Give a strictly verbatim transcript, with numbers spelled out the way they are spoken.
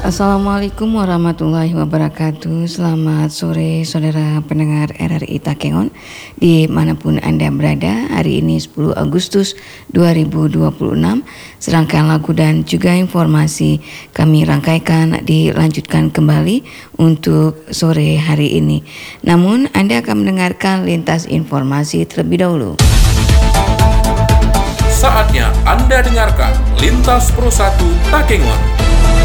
Assalamualaikum warahmatullahi wabarakatuh. Selamat sore saudara pendengar R R I Takengon dimanapun Anda berada. Hari ini sepuluh Agustus dua ribu dua puluh enam. Serangkaian lagu dan juga informasi kami rangkaikan dilanjutkan kembali untuk sore hari ini. Namun Anda akan mendengarkan lintas informasi terlebih dahulu. Saatnya Anda dengarkan Lintas Pro satu Takengon.